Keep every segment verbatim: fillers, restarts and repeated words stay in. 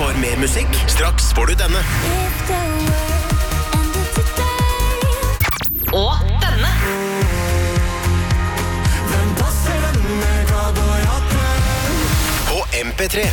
for mer musikk. Straks får du denne. Og denne. På M P tre.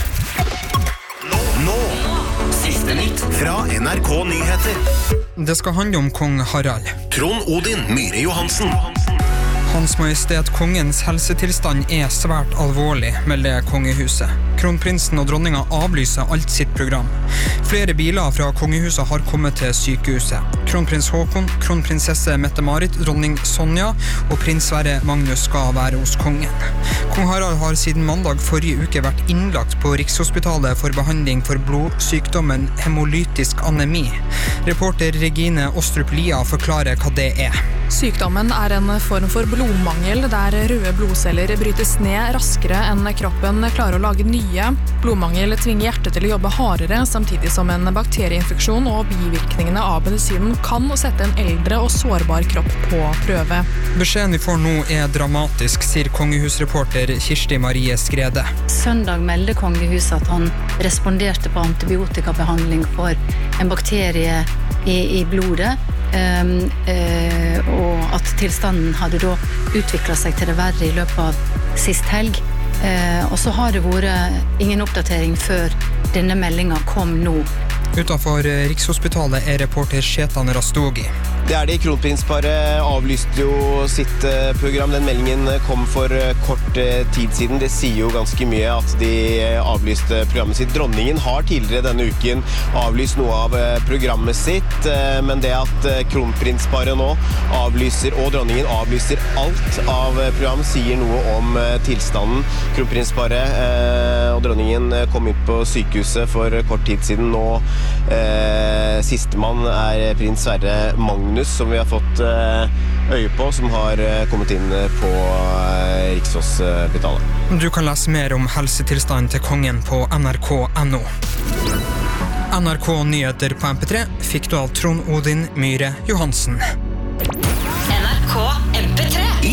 Nå, nå. Siste nytt fra N R K Nyheter. Det skal handle om kong Harald. Trond Odin Myhre Johansen. Hans Majestet Kongens helsetilstand er svært alvorlig, melder kongehuset. Kronprinsen og dronninga avlyser alt sitt program. Flere biler fra kongehuset har kommet til sykehuset. Kronprins Håkon, kronprinsesse Mette-Marit, dronning Sonja og prins Sverre Magnus skal være hos kongen. Kong Harald har siden mandag forrige uke vært innlagt på Rikshospitalet for behandling for blodsykdommen hemolytisk anemi. Reporter Regine Ostrup Lia forklarer hva det er. Sykdommen er en form for blodmangel der røde blodceller brytes ned raskere enn kroppen klarer å lage nye. Blodmangel tvinger hjertet til å jobbe hardere, samtidig som en bakterieinfeksjon og bivirkningene av medisinen kan sette en eldre og sårbar kropp på prøve. Beskjeden vi får nå er dramatisk, sier kongehusreporter Kirsti Marie Skrede. Søndag meldte kongehuset at han responderte på antibiotikabehandling for en bakterie i, i blodet. Um, uh, og at tilstanden hadde da utviklet seg til det verre i løpet av sist helg. Uh, og så har det vært ingen oppdatering før denne meldingen kom nå. Utenfor Rikshospitalet er reporter Shetan Rastogi. Det er det. Kronprinsparet avlyste jo sitt program. Den meldingen kom for kort tid siden. Det sier jo ganske mye at de avlyste programmet sitt. Dronningen har tidligere denne uken avlyst noe av programmet sitt, men det at kronprinsparet nå avlyser, og dronningen avlyser alt av program, sier noe om tilstanden. Kronprinsparet og dronningen kom inn på sykehuset for kort tid siden. Nå eh, sistemann er prins Sverre Magnus, som vi har fått øye på, som har kommet inn på Rikshospitalet. Du kan lese mer om helsetilstanden til kongen på N R K punktum N O. N R K Nyheter på M P tre fikk du av Trond Odin Myhre Johansen. N R K